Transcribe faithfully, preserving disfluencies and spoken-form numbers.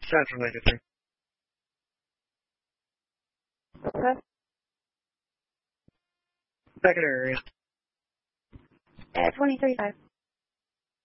Central ninety-three. Okay. Secondary area. At twenty-three five.